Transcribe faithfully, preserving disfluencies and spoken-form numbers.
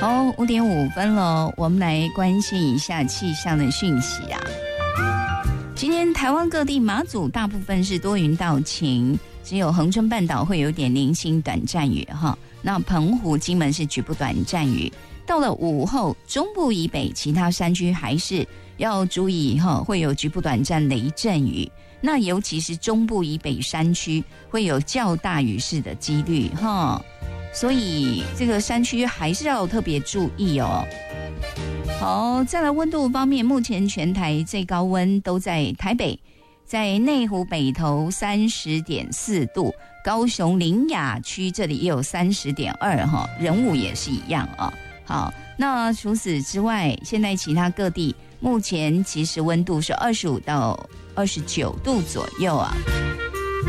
好，五点五分了，我们来关心一下气象的讯息啊。今天台湾各地马祖大部分是多云到晴，只有恒春半岛会有点零星短暂雨哈。那澎湖、金门是局部短暂雨。到了午后，中部以北其他山区还是要注意哈，会有局部短暂雷阵雨。那尤其是中部以北山区会有较大雨势的几率哈，所以这个山区还是要特别注意哦。好，再来温度方面，目前全台最高温都在台北，在内湖北投三十点四度，高雄苓雅区这里也有三十点二哈，仁武也是一样啊。好，那除此之外，现在其他各地目前其实温度是二十五到二十九度左右啊。